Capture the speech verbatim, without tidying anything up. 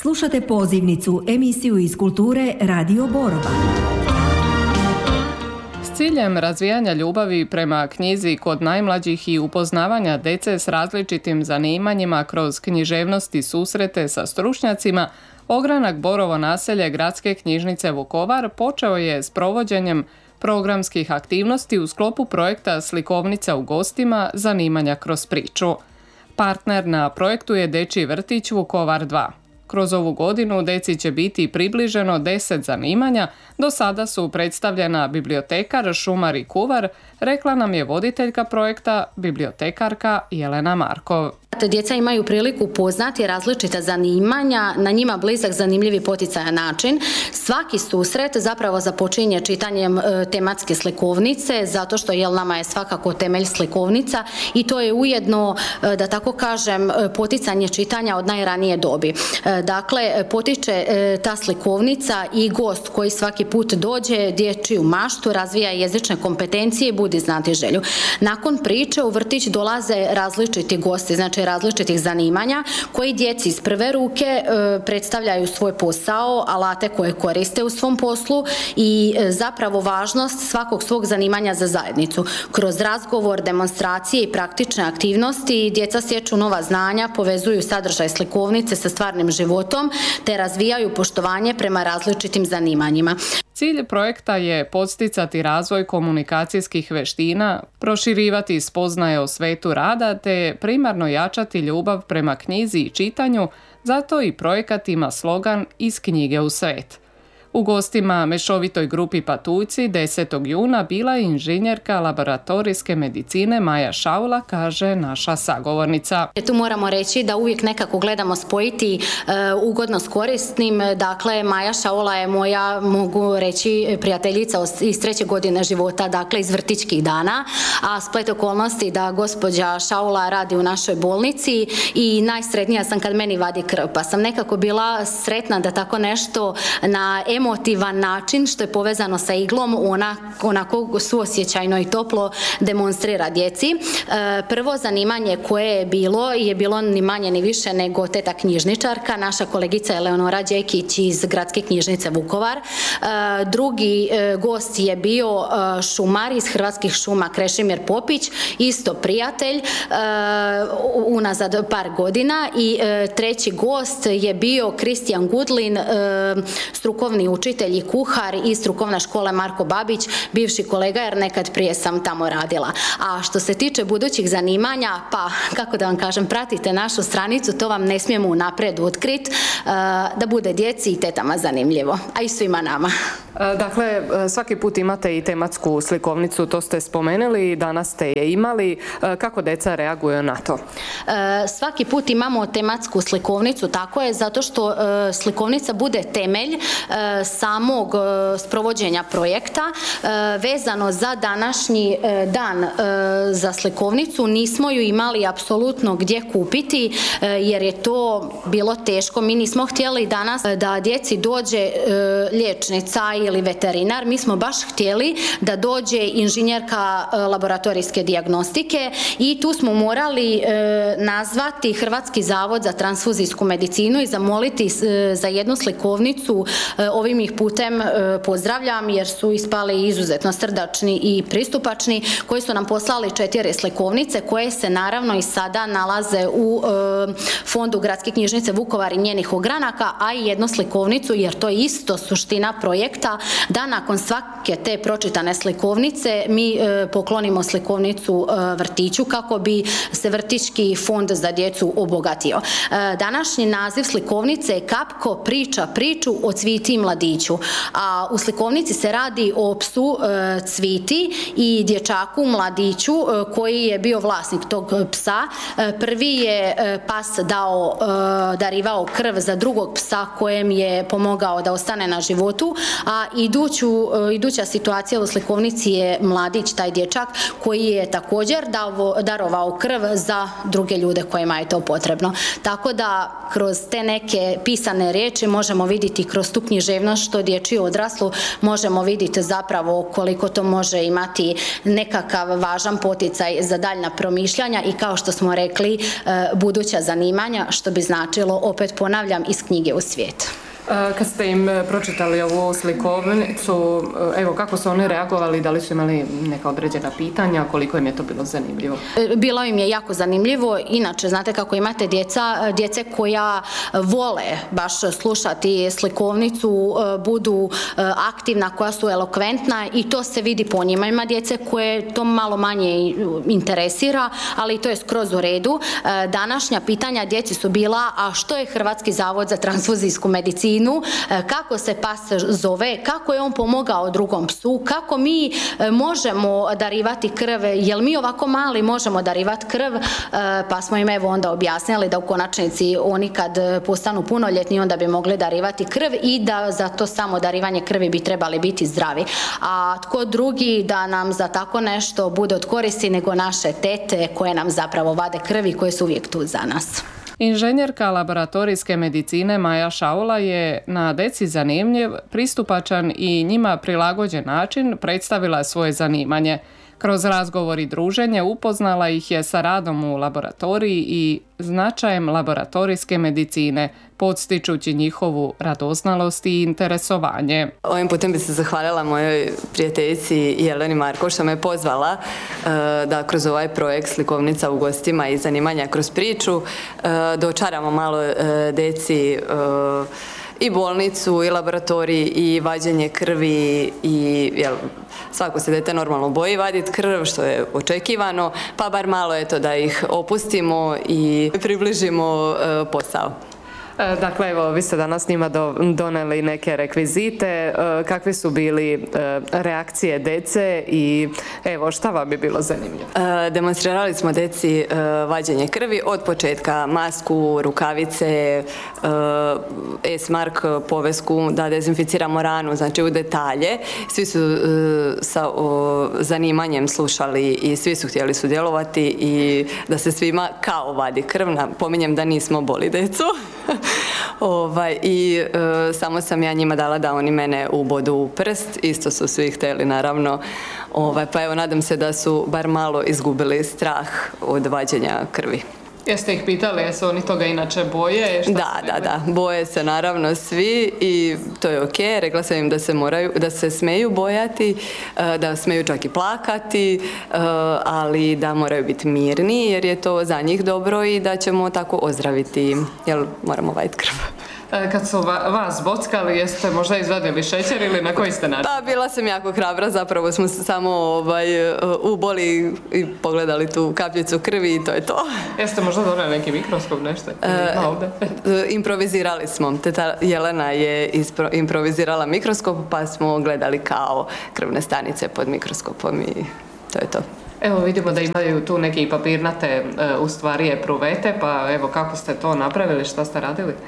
Slušate pozivnicu, emisiju iz kulture Radio Borova. S ciljem razvijanja ljubavi prema knjizi kod najmlađih i upoznavanja dece s različitim zanimanjima kroz književnost i susrete sa stručnjacima, Ogranak Borovo naselje Gradske knjižnice Vukovar počeo je s provođenjem programskih aktivnosti u sklopu projekta Slikovnica u gostima, zanimanja kroz priču. Partner na projektu je Dečji vrtić Vukovar dva. Kroz ovu godinu deci će biti približeno deset zanimanja, do sada su predstavljena bibliotekar, šumar i kuvar, rekla nam je voditeljka projekta, bibliotekarka Jelena Markov. Djeca imaju priliku upoznati različita zanimanja, na njima blizak, zanimljiv i poticajan način. Svaki susret zapravo započinje čitanjem e, tematske slikovnice, zato što jel nama je svakako temelj slikovnica i to je ujedno, e, da tako kažem, poticanje čitanja od najranije dobi. E, dakle, potiče e, ta slikovnica i gost koji svaki put dođe dječju maštu, razvija jezične kompetencije i budi znati želju. Nakon priče u vrtić dolaze različiti gosti, znači različitih zanimanja koji djeci iz prve ruke e, predstavljaju svoj posao, alate koje koriste u svom poslu i e, zapravo važnost svakog svog zanimanja za zajednicu. Kroz razgovor, demonstracije i praktične aktivnosti djeca stječu nova znanja, povezuju sadržaj slikovnice sa stvarnim životom te razvijaju poštovanje prema različitim zanimanjima. Cilj projekta je podsticati razvoj komunikacijskih veština, proširivati spoznaje o svetu rada te primarno jačati ljubav prema knjizi i čitanju, zato i projekat ima slogan Iz knjige u svet. U gostima mešovitoj grupi Patuljci desetog juna bila je inženjerka laboratorijske medicine Maja Šaula, kaže naša sagovornica. Tu moramo reći da uvijek nekako gledamo spojiti e, ugodno s korisnim. Dakle, Maja Šaula je moja, mogu reći, prijateljica iz treće godine života, dakle iz vrtićkih dana, a splet okolnosti da gospođa Šaula radi u našoj bolnici i najsretnija sam kad meni vadi krv, pa sam nekako bila sretna da tako nešto na emotivan način, što je povezano sa iglom, ona onako suosjećajno i toplo demonstrira djeci. E, prvo zanimanje koje je bilo je bilo ni manje ni više nego teta knjižničarka, naša kolegica Eleonora Đekić iz Gradske knjižnice Vukovar. E, drugi e, gost je bio e, šumar iz Hrvatskih šuma Krešimir Popić, isto prijatelj e, unazad par godina i e, treći gost je bio Kristijan Gudlin, e, strukovni učitelj i kuhar iz strukovne škole Marko Babić, bivši kolega jer nekad prije sam tamo radila. A što se tiče budućih zanimanja, pa kako da vam kažem, pratite našu stranicu, to vam ne smijemo unaprijed otkriti, da bude djeci i tetama zanimljivo, a i svima nama. Dakle, svaki put imate i tematsku slikovnicu, to ste spomenuli, danas ste je imali. Kako djeca reaguju na to? Svaki put imamo tematsku slikovnicu, tako je, zato što slikovnica bude temelj samog sprovođenja projekta. Vezano za današnji dan za slikovnicu nismo ju imali apsolutno gdje kupiti jer je to bilo teško. Mi nismo htjeli danas da djeci dođe liječnica ili veterinar, mi smo baš htjeli da dođe inženjerka laboratorijske dijagnostike i tu smo morali nazvati Hrvatski zavod za transfuzijsku medicinu i zamoliti za jednu slikovnicu. Ovim ih putem pozdravljam jer su ispali izuzetno srdačni i pristupačni, koji su nam poslali četiri slikovnice koje se naravno i sada nalaze u fondu Gradske knjižnice Vukovar i njenih ogranaka, a i jednu slikovnicu, jer to je isto suština projekta, da nakon svake te pročitane slikovnice mi poklonimo slikovnicu vrtiću kako bi se vrtićki fond za djecu obogatio. Današnji naziv slikovnice je Kapko priča priču o Cviti i mladiću, a u slikovnici se radi o psu e, Cviti i dječaku mladiću e, koji je bio vlasnik tog psa. E, prvi je e, pas dao, e, darivao krv za drugog psa kojem je pomogao da ostane na životu, a iduću, e, iduća situacija u slikovnici je mladić, taj dječak, koji je također davo, darovao krv za druge ljude kojima je to potrebno. Tako da kroz te neke pisane riječi možemo vidjeti kroz tu književnost književnost, što dječju odraslu, možemo vidjeti zapravo koliko to može imati nekakav važan poticaj za daljnja promišljanja i kao što smo rekli, buduća zanimanja, što bi značilo, opet ponavljam, iz knjige u svijet. Kad ste im pročitali ovu slikovnicu, evo kako su oni reagovali, da li su imali neka određena pitanja, koliko im je to bilo zanimljivo? Bilo im je jako zanimljivo, inače znate kako imate djeca, djece koja vole baš slušati slikovnicu, budu aktivna, koja su elokventna i to se vidi po njima. Ima djece koje to malo manje interesira, ali to je skroz u redu. Današnja pitanja djeci su bila, a što je Hrvatski zavod za transfuzijsku medicinu, kako se pas zove, kako je on pomogao drugom psu, kako mi možemo darivati krv, jel mi ovako mali možemo darivati krv, pa smo im evo onda objasnili da u konačnici oni kad postanu punoljetni onda bi mogli darivati krv i da za to samo darivanje krvi bi trebali biti zdravi. A tko drugi da nam za tako nešto bude od koristi nego naše tete koje nam zapravo vade krvi, koje su uvijek tu za nas. Inženjerka laboratorijske medicine Maja Šaula je na deci zanimljiv, pristupačan i njima prilagođen način predstavila svoje zanimanje. Kroz razgovor i druženje upoznala ih je sa radom u laboratoriji i značajem laboratorijske medicine, podstičući njihovu radoznalost i interesovanje. Ovim putem bi se zahvalila mojoj prijateljici Jeleni Marko što me pozvala da kroz ovaj projekt Slikovnica u gostima i zanimanja kroz priču dočaramo malo deci i bolnicu, i laboratorij, i vađenje krvi, i jel, svako se dete normalno boji vaditi krv, što je očekivano, pa bar malo eto da ih opustimo i približimo e, posao. Dakle, evo, vi ste danas njima do, doneli neke rekvizite. Kakvi su bili reakcije dece i evo, šta vam bi bilo zanimljivo? Demonstrirali smo deci vađenje krvi od početka, masku, rukavice, S-mark povesku, da dezinficiramo ranu, znači u detalje. Svi su sa o, zanimanjem slušali i svi su htjeli sudjelovati i da se svima kao vadi krv. Pominjem da nismo boli decu. Ovaj, i e, samo sam ja njima dala da oni mene ubodu u prst, isto su svi htjeli naravno, ovaj, pa evo nadam se da su bar malo izgubili strah od vađenja krvi. Jeste ih pitali, jesu oni toga inače boje? Šta da, da, da, boje se naravno svi i to je ok, rekla sam im da se moraju, da se smeju bojati, da smeju čak i plakati, ali da moraju biti mirni jer je to za njih dobro i da ćemo tako ozdraviti, jer moramo vaditi krv. Kad su vas bockali, jeste možda izvadili šećer ili na koji ste način? Pa bila sam jako hrabra, zapravo smo samo ovaj, uboli i pogledali tu kapljicu krvi i to je to. Jeste možda doneli neki mikroskop, nešto? E, improvizirali smo. Teta Jelena je ispro, improvizirala mikroskop pa smo gledali kao krvne stanice pod mikroskopom i to je to. Evo vidimo da imaju tu neke papirnate u stvari epruvete, pa evo kako ste to napravili, šta ste radili?